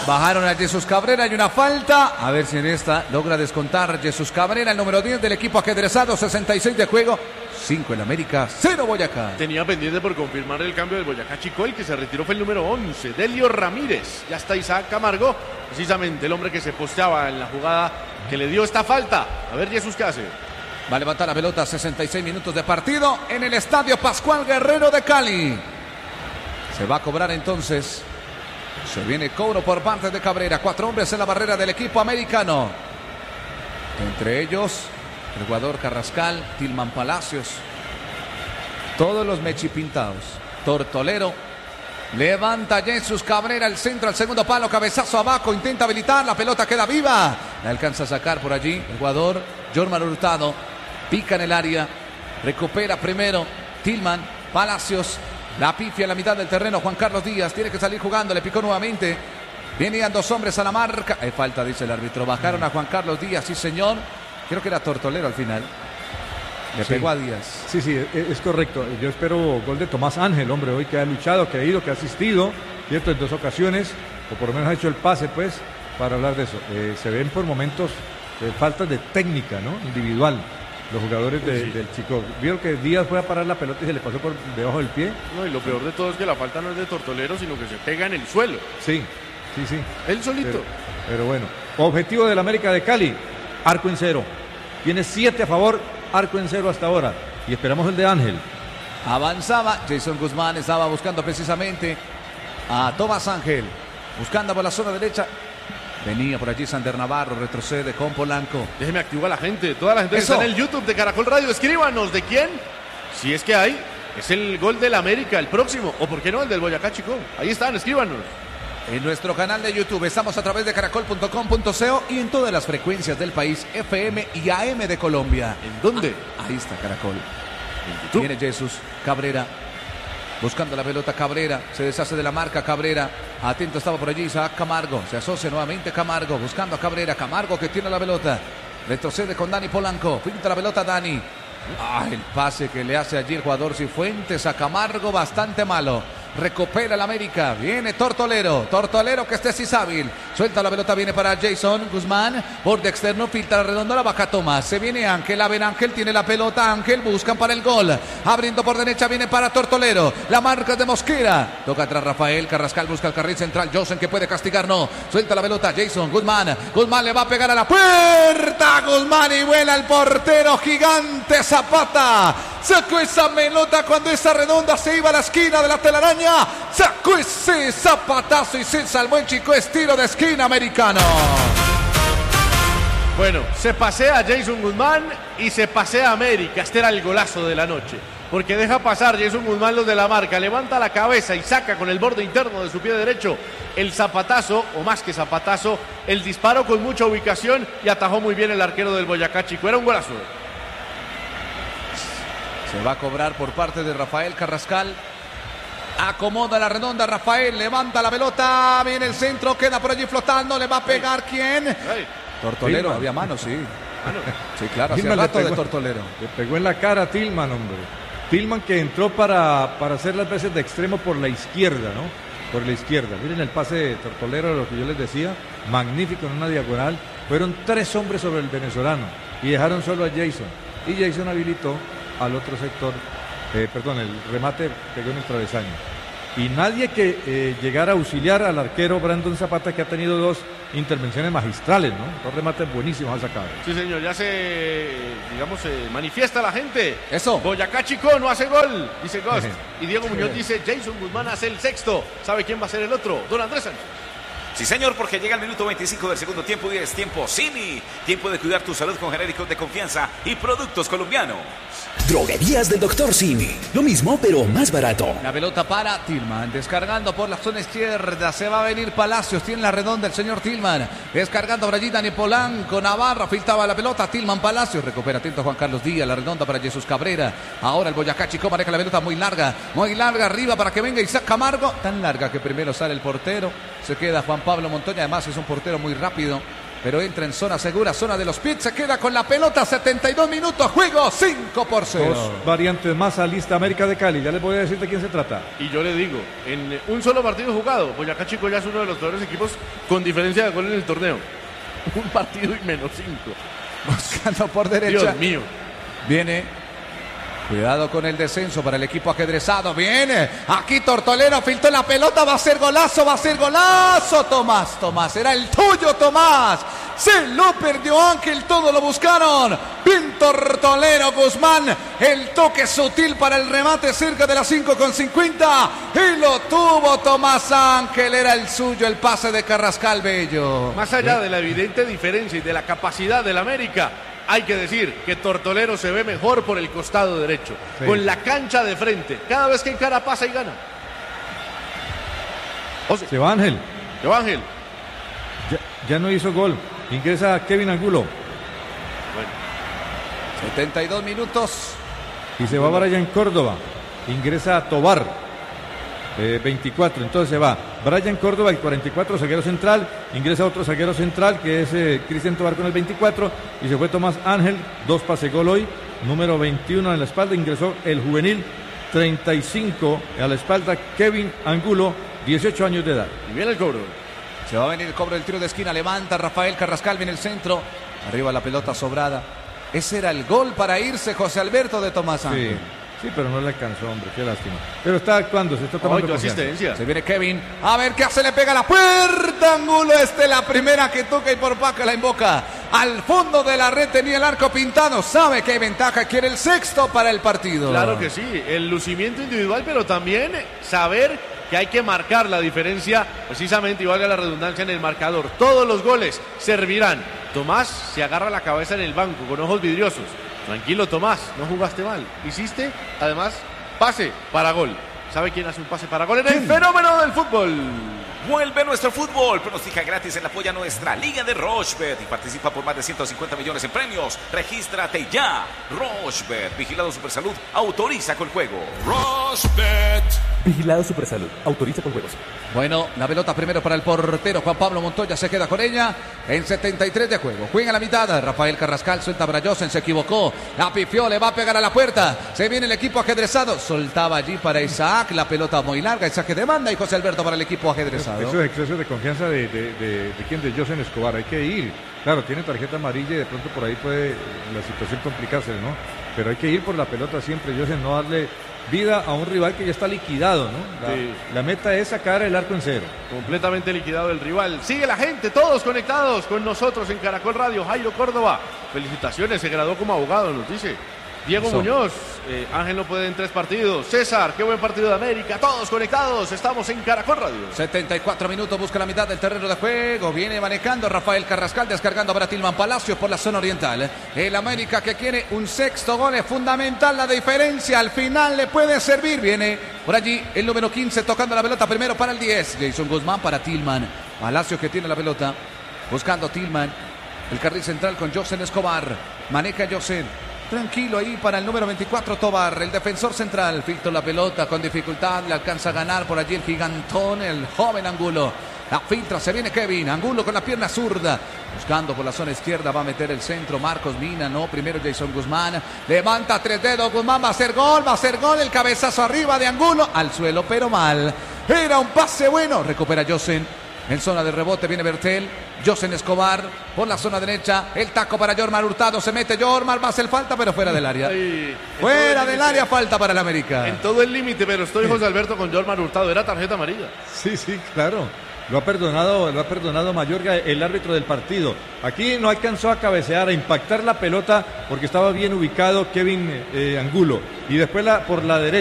Bajaron a Jesús Cabrera y una falta. A ver si en esta logra descontar Jesús Cabrera, el número 10 del equipo ajedrezado. 66 de juego. 5 en América, 0 Boyacá. Tenía pendiente por confirmar el cambio del Boyacá Chico. El que se retiró fue el número 11, Delio Ramírez. Ya está Isaac Camargo, precisamente el hombre que se posteaba en la jugada que le dio esta falta. A ver Jesús qué hace. Va a levantar la pelota, 66 minutos de partido en el estadio Pascual Guerrero de Cali. Se va a cobrar entonces. Se viene cobro por parte de Cabrera. 4 hombres en la barrera del equipo americano. Entre ellos el jugador Carrascal, Tilman Palacios. Todos los mechipintados. Tortolero. Levanta Jesús Cabrera el centro al segundo palo. Cabezazo abajo. Intenta habilitar. La pelota queda viva. La alcanza a sacar por allí el jugador Jorman Hurtado. Pica en el área. Recupera primero Tilman Palacios. La pifia en la mitad del terreno. Juan Carlos Díaz tiene que salir jugando. Le picó nuevamente. Venían 2 hombres a la marca. Hay falta, dice el árbitro. Bajaron a Juan Carlos Díaz. Sí, señor. Creo que era Tortolero al final. Le pegó a Díaz. Sí, es correcto. Yo espero gol de Tomás Ángel, hombre, hoy que ha luchado, que ha ido, que ha asistido, ¿cierto? En 2 ocasiones, o por lo menos ha hecho el pase, pues, para hablar de eso. Se ven por momentos faltas de técnica, ¿no? Individual. Los jugadores del Chico. Vieron que Díaz fue a parar la pelota y se le pasó por debajo del pie. No, y lo peor de todo es que la falta no es de Tortolero, sino que se pega en el suelo. Sí. Él solito. Pero bueno. Objetivo del América de Cali. Arco en 0. Tiene 7 a favor, arco en 0 hasta ahora. Y esperamos el de Ángel. Avanzaba, Jason Guzmán estaba buscando precisamente a Tomás Ángel. Buscando por la zona derecha. Venía por allí Sander Navarro, retrocede con Polanco. Déjeme activar a la gente, toda la gente Eso. que está en el YouTube de Caracol Radio. Escríbanos, ¿de quién? Si es que hay, es el gol del América, el próximo. O por qué no, el del Boyacá Chico. Ahí están, escríbanos. En nuestro canal de YouTube estamos a través de caracol.com.co y en todas las frecuencias del país, FM y AM de Colombia. ¿En dónde? Ahí está Caracol. En YouTube. Viene Jesús Cabrera. Buscando la pelota Cabrera. Se deshace de la marca Cabrera. Atento estaba por allí Isaac Camargo. Se asocia nuevamente Camargo. Buscando a Cabrera. Camargo que tiene la pelota. Retrocede con Dani Polanco. Pinta la pelota Dani. El pase que le hace allí el jugador Cifuentes a Camargo. Bastante malo. Recupera el América. Viene Tortolero. Tortolero que este sí es hábil. Suelta la pelota. Viene para Jason Guzmán. Borde externo. Filtra la redonda. La baja Tomás. Se viene Ángel. A ver Ángel. Tiene la pelota. Ángel. Buscan para el gol. Abriendo por derecha. Viene para Tortolero. La marca de Mosquera. Toca atrás Rafael. Carrascal busca el carril central. Josen que puede castigar. No. Suelta la pelota. Jason Guzmán. Guzmán le va a pegar a la puerta. Guzmán y vuela el portero gigante Zapata. Sacó esa pelota cuando esa redonda se iba a la esquina de la telaraña. Sacó ese zapatazo y se salvó el Chico. Estilo de esquina americano. Bueno, se pasea Jason Guzmán y se pasea América. Este era el golazo de la noche. Porque deja pasar Jason Guzmán los de la marca. Levanta la cabeza y saca con el borde interno de su pie derecho el zapatazo, o más que zapatazo, el disparo con mucha ubicación y atajó muy bien el arquero del Boyacá Chico. Era un golazo. Se va a cobrar por parte de Rafael Carrascal. Acomoda la redonda Rafael, levanta la pelota, viene el centro, queda por allí flotando, le va a pegar ¿quién? Tortolero, Tilman. había mano, sí. Sí, claro, hacía Tilman rato le pegó, de Tortolero. Le pegó en la cara a Tilman, hombre. Tilman que entró para hacer las veces de extremo por la izquierda, ¿no? Por la izquierda. Miren el pase de Tortolero, lo que yo les decía, magnífico en una diagonal. Fueron 3 hombres sobre el venezolano y dejaron solo a Jason. Y Jason habilitó al otro sector. El remate pegó en el travesaño. Y nadie que llegara a auxiliar al arquero Brandon Zapata, que ha tenido 2 intervenciones magistrales, ¿no? 2 remates buenísimos ha sacado. Sí, señor, ya se manifiesta la gente. Eso. Boyacá Chico no hace gol, dice Ghost. Y Diego Muñoz dice, Jason Guzmán hace el 6º. ¿Sabe quién va a ser el otro? Don Andrés Sánchez. Sí, señor, porque llega el minuto 25 del segundo tiempo y es tiempo Simi. Tiempo de cuidar tu salud con genéricos de confianza y productos colombianos. Droguerías del Dr. Simi. Lo mismo, pero más barato. La pelota para Tilman, descargando por la zona izquierda, se va a venir Palacios, tiene la redonda el señor Tilman, descargando por allí Dani Polanco, Navarra, filtraba la pelota, Tilman Palacios, recupera atento Juan Carlos Díaz, la redonda para Jesús Cabrera, ahora el Boyacá Chico maneja la pelota muy larga arriba para que venga Isaac Camargo, tan larga que primero sale el portero, se queda Juan Pablo Montoya, además es un portero muy rápido, pero entra en zona segura, zona de los pits, se queda con la pelota, 72 minutos, juego 5-0. Dos variantes más a lista América de Cali, ya les voy a decir de quién se trata. Y yo le digo, en un solo partido jugado, Boyacá Chico ya es uno de los peores equipos con diferencia de gol en el torneo. Un partido y menos 5. Buscando por derecha. Dios mío. Viene. Cuidado con el descenso para el equipo ajedrezado. Viene. Aquí Tortolero filtró la pelota. Va a ser golazo. Va a ser golazo. Tomás. Era el tuyo, Tomás. Se lo perdió Ángel. Todo lo buscaron. Bien Tortolero Guzmán. El toque sutil para el remate cerca de las 5:50. Y lo tuvo Tomás Ángel. Era el suyo. El pase de Carrascal Bello. Más allá de la evidente diferencia y de la capacidad del América, hay que decir que Tortolero se ve mejor por el costado derecho, sí, con la cancha de frente. Cada vez que encara pasa y gana. Se va Ángel. Ya no hizo gol. Ingresa Kevin Angulo. Bueno. 72 minutos. Y se va Brian Córdoba. Ingresa Tobar. 24, entonces se va Brian Córdoba, el 44, zaguero central. Ingresa otro zaguero central que es Cristian Tobar con el 24. Y se fue Tomás Ángel, 2 pase gol hoy, número 21 en la espalda. Ingresó el juvenil 35 a la espalda, Kevin Angulo, 18 años de edad. Y viene el cobro. Se va a venir el cobro del tiro de esquina. Levanta Rafael Carrascal, viene el centro. Arriba la pelota sobrada. Ese era el gol para irse José Alberto de Tomás Ángel. Sí, pero no le alcanzó, hombre, qué lástima. Pero está actuando, se está tomando asistencia. Se viene Kevin, a ver qué hace, le pega la puerta, Angulo, la primera que toca y por Paca la invoca. Al fondo de la red tenía el arco pintado, sabe que hay ventaja, quiere el sexto para el partido. Claro que sí, el lucimiento individual, pero también saber que hay que marcar la diferencia, precisamente, y valga la redundancia, en el marcador. Todos los goles servirán. Tomás se agarra la cabeza en el banco con ojos vidriosos. Tranquilo, Tomás, no jugaste mal. Hiciste, además, pase para gol. ¿Sabe quién hace un pase para gol? En el fenómeno del fútbol. Vuelve nuestro fútbol. Pronostica gratis en la polla nuestra Liga de Rochebet y participa por más de 150 millones en premios. Regístrate ya. Rochebet, Vigilado Supersalud, autoriza con juego. Rochebet. Vigilado Supersalud, autoriza con juegos. Bueno, la pelota primero para el portero Juan Pablo Montoya, se queda con ella en 73 de juego. Juega a la mitad, Rafael Carrascal suelta para Josen, se equivocó, la pifió, le va a pegar a la puerta. Se viene el equipo ajedrezado, soltaba allí para Isaac, la pelota muy larga, Isaac que demanda y José Alberto para el equipo ajedrezado. Eso es exceso de confianza de quién, de Josen Escobar, hay que ir. Claro, tiene tarjeta amarilla y de pronto por ahí puede la situación complicarse, ¿no? Pero hay que ir por la pelota siempre, Josen, no darle vida a un rival que ya está liquidado, ¿no? La meta es sacar el arco en cero. Completamente liquidado el rival. Sigue la gente, todos conectados con nosotros en Caracol Radio. Jairo Córdoba, felicitaciones, se graduó como abogado, nos dice. Diego Muñoz, Ángel no puede en 3 partidos. César, qué buen partido de América. Todos conectados, estamos en Caracol Radio. 74 minutos, busca la mitad del terreno de juego. Viene manejando Rafael Carrascal, descargando para Tilman Palacios por la zona oriental. El América que quiere un sexto gol, es fundamental la diferencia. Al final le puede servir. Viene por allí el número 15 tocando la pelota primero para el 10. Jason Guzmán para Tilman. Palacios que tiene la pelota. Buscando Tilman. El carril central con Josen Escobar. Maneja Josen. Tranquilo ahí para el número 24 Tobar, el defensor central. Filtró la pelota con dificultad, le alcanza a ganar por allí el gigantón, el joven Angulo. La filtra, se viene Kevin Angulo con la pierna zurda, buscando por la zona izquierda, va a meter el centro Marcos Mina, no, primero Jason Guzmán, levanta 3 dedos, Guzmán va a hacer gol, el cabezazo arriba de Angulo, al suelo pero mal, era un pase bueno, recupera Josen. En zona de rebote viene Bertel, Josen Escobar por la zona derecha, el taco para Jormar Hurtado, se mete Jormar, va a hacer falta pero fuera del área. Fuera del área, falta para el América. En todo el límite, pero estoy José Alberto con Jormar Hurtado, era tarjeta amarilla. Sí, claro. Lo ha perdonado Mayorga, el árbitro del partido. Aquí no alcanzó a cabecear, a impactar la pelota porque estaba bien ubicado Kevin Angulo. Y después por la derecha.